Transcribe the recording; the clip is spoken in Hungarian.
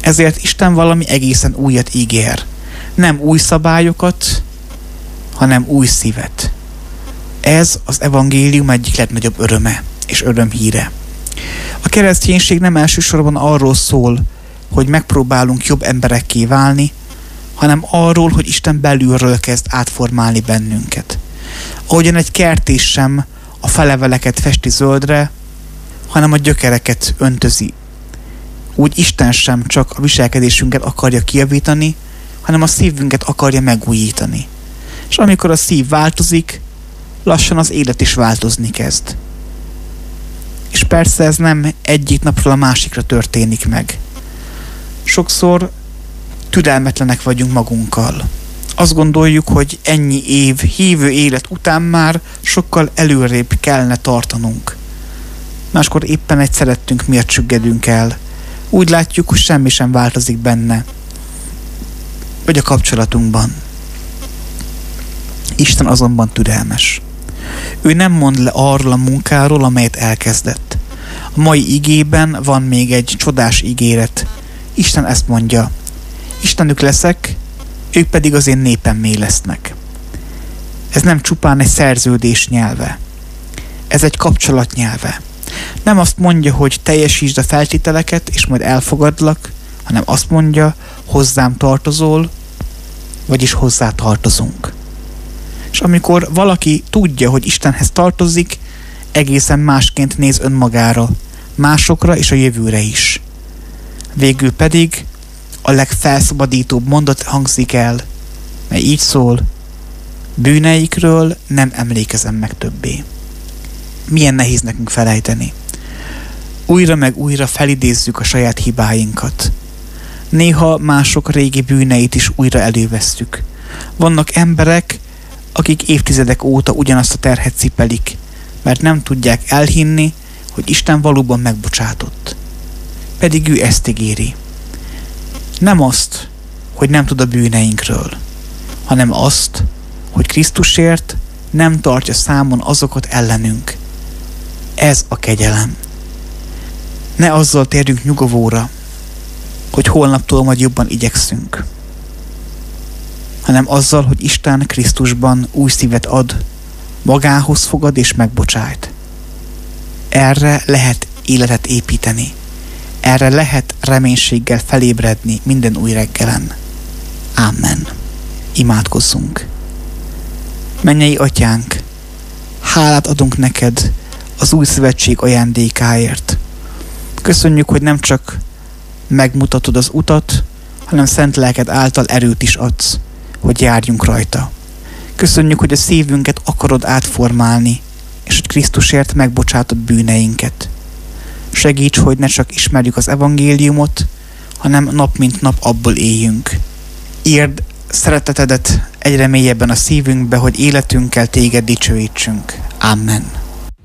Ezért Isten valami egészen újat ígér. Nem új szabályokat, hanem új szívet. Ez az evangélium egyik legnagyobb öröme és örömhíre. A kereszténység nem elsősorban arról szól, hogy megpróbálunk jobb emberekké válni, hanem arról, hogy Isten belülről kezd átformálni bennünket. Ahogyan egy kertés sem a feleveleket festi zöldre, hanem a gyökereket öntözi. Úgy Isten sem csak a viselkedésünket akarja kijavítani, hanem a szívünket akarja megújítani. És amikor a szív változik, lassan az élet is változni kezd. És persze ez nem egyik napról a másikra történik meg. Sokszor türelmetlenek vagyunk magunkkal. Azt gondoljuk, hogy ennyi év hívő élet után már sokkal előrébb kellene tartanunk. Máskor éppen egy szerettünk miatt süggedünk el. Úgy látjuk, hogy semmi sem változik benne, vagy a kapcsolatunkban. Isten azonban türelmes. Ő nem mond le arról a munkáról, amelyet elkezdett. A mai igében van még egy csodás ígéret. Isten ezt mondja: Istenük leszek, ők pedig az én népemmé lesznek. Ez nem csupán egy szerződés nyelve. Ez egy kapcsolat nyelve. Nem azt mondja, hogy teljesítsd a feltételeket, és majd elfogadlak, hanem azt mondja, hozzám tartozol, vagyis hozzá tartozunk. És amikor valaki tudja, hogy Istenhez tartozik, egészen másként néz önmagára, másokra és a jövőre is. Végül pedig a legfelszabadítóbb mondat hangzik el, mely így szól: bűneikről nem emlékezem meg többé. Milyen nehéz nekünk felejteni. Újra meg újra felidézzük a saját hibáinkat. Néha mások régi bűneit is újra elővesszük. Vannak emberek, akik évtizedek óta ugyanazt a terhet cipelik, mert nem tudják elhinni, hogy Isten valóban megbocsátott. Pedig ő ezt ígéri. Nem azt, hogy nem tud a bűneinkről, hanem azt, hogy Krisztusért nem tartja számon azokat ellenünk. Ez a kegyelem. Ne azzal térjünk nyugovóra, hogy holnaptól majd jobban igyekszünk, hanem azzal, hogy Isten Krisztusban új szívet ad, magához fogad és megbocsájt. Erre lehet életet építeni. Erre lehet reménységgel felébredni minden új reggelen. Amen. Imádkozzunk. Mennyei Atyánk, hálát adunk neked az új szövetség ajándékáért. Köszönjük, hogy nem csak megmutatod az utat, hanem szent lelked által erőt is adsz, hogy járjunk rajta. Köszönjük, hogy a szívünket akarod átformálni, és hogy Krisztusért megbocsátod bűneinket. Segíts, hogy ne csak ismerjük az evangéliumot, hanem nap mint nap abból éljünk. Írd szeretetedet egyre mélyebben a szívünkbe, hogy életünkkel téged dicsőítsünk. Amen.